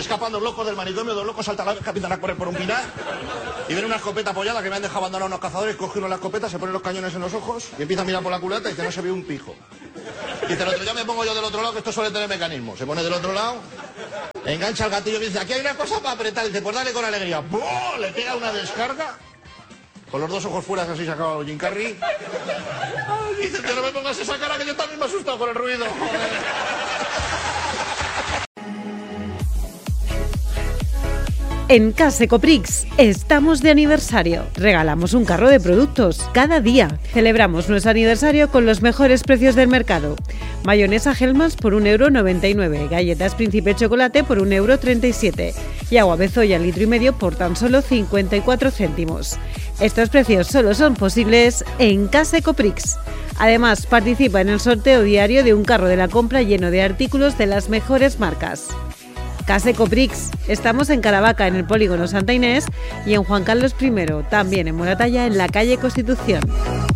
escapan dos locos del manicomio, dos locos saltan la capitán a correr por un pinar y ven una escopeta apoyada que me han dejado abandonar unos cazadores, coge uno la escopeta, se pone los cañones en los ojos y empieza a mirar por la culata y dice, no se ve un pijo. Y dice el otro, ya me pongo yo del otro lado, que esto suele tener mecanismo. Se pone del otro lado, engancha el gatillo y dice, aquí hay una cosa para apretar. Y dice, pues dale con alegría. ¡Bum! Le pega una descarga. Con los dos ojos fuera, así se ha acabado Jim Carrey. Y dice, no me pongas esa cara que yo también me he asustado con el ruido. Joder. En Case Coprix estamos de aniversario. Regalamos un carro de productos cada día. Celebramos nuestro aniversario con los mejores precios del mercado. Mayonesa Hellmann's por 1,99 €, galletas Príncipe Chocolate por 1,37 € y agua Bezoya litro y medio por tan solo 54 céntimos. Estos precios solo son posibles en Case Coprix. Además, participa en el sorteo diario de un carro de la compra lleno de artículos de las mejores marcas. Case Coprix. Estamos en Caravaca, en el polígono Santa Inés, y en Juan Carlos I, también en Moratalla, en la calle Constitución.